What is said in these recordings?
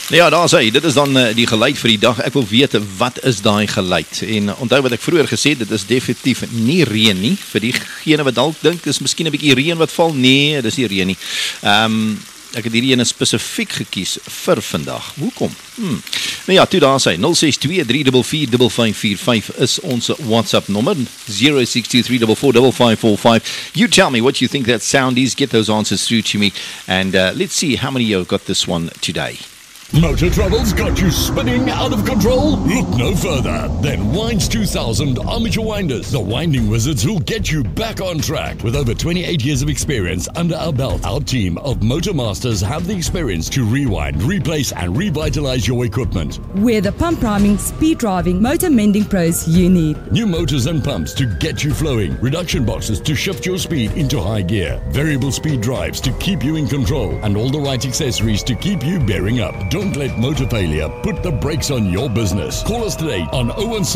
Ja, daar sê, dit is dan die geluid vir die dag. Ek wil weet, wat is daai geluid? En onthou wat ek vroeër gesê het, dit is definitief nie reën nie. Vir diegene wat dalk dink, dis miskien 'n bietjie reën wat val. Nee, dis nie reën nie. Ek het hierdie ene spesifiek gekies vir vandag. Hoekom? Nou ja, toe daar sê, 062-344-5545 is ons WhatsApp nommer, 062-344-5545. You tell me what you think that sound is. Get those answers through to me. And let's see how many of you got this one today. Motor troubles got you spinning out of control? Look no further than Winds 2000 Armature Winders, the winding wizards who'll get you back on track. With over 28 years of experience under our belt, our team of motor masters have the experience to rewind, replace and revitalize your equipment. We're the pump priming, speed driving, motor mending pros you need. New motors and pumps to get you flowing, reduction boxes to shift your speed into high gear, variable speed drives to keep you in control, and all the right accessories to keep you bearing up. Don't let motor failure put the brakes on your business. Call us today on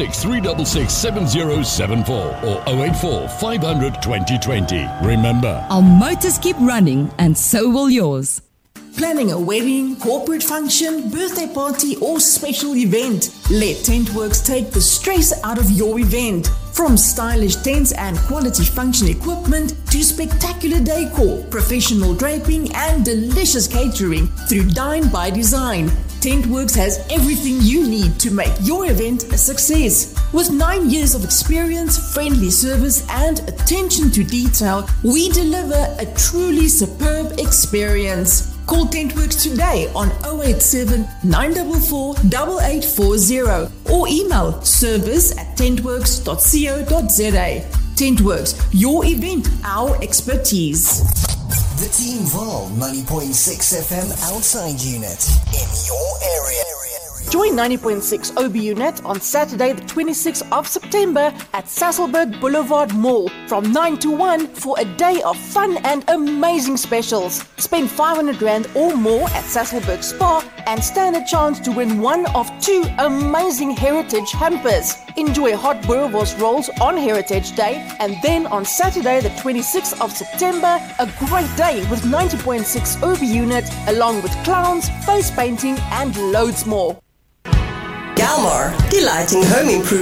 016-366-7074 or 084-500-2020. Remember, Our motors keep running and so will yours. Planning a wedding, corporate function, birthday party, or special event? Let TentWorks take the stress out of your event. From stylish tents and quality function equipment to spectacular decor, professional draping, and delicious catering through Dine by Design, TentWorks has everything you need to make your event a success. With 9 years of experience, friendly service, and attention to detail, we deliver a truly superb experience. Call TentWorks today on 087-944-8840 or email service@tentworks.co.za. TentWorks, your event, our expertise. The Team Val 90.6 FM outside unit in your area. Join 90.6 OB Unit on Saturday the 26th of September at Sasolburg Boulevard Mall from 9 to 1 for a day of fun and amazing specials. Spend 500 Rand or more at Sasolburg Spa and stand a chance to win one of 2 amazing heritage hampers. Enjoy hot boerewors rolls on Heritage Day, and then on Saturday the 26th of September, a great day with 90.6 OB Unit along with clowns, face painting and loads more. Galmar, delighting home improvement.